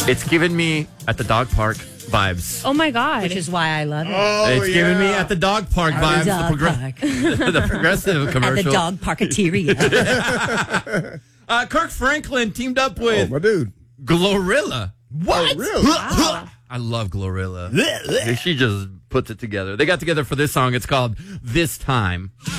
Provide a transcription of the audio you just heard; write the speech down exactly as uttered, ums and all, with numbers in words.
It's giving me at the dog park vibes. Oh my God. Which is why I love it. Oh, It's yeah. giving me at the dog park At vibes. the dog the, progr- park. the progressive At commercial. the dog parketeria. Uh, Kirk Franklin teamed up Oh, with my dude. Glorilla. What? Oh, really? Wow. I love Glorilla. She just puts it together. They got together for this song. It's called This Time.